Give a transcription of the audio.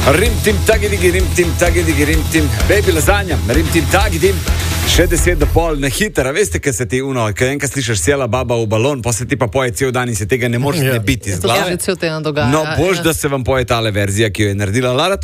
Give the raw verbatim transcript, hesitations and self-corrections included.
Rim tim tagidigi, rim tim tagidigi, rim tim, baby lasagna, rim tim tagidim. Še deset do pol, na hitro, veste, kaj se ti uno, kaj enkrat slišiš sjela baba v balon, pa se ti pa poje cel dan in se tega ne moreš ja. ne biti iz glave. To se že cel teden dogaja. No, bož, ja. da se vam poje tale verzija, ki jo je naredila Lara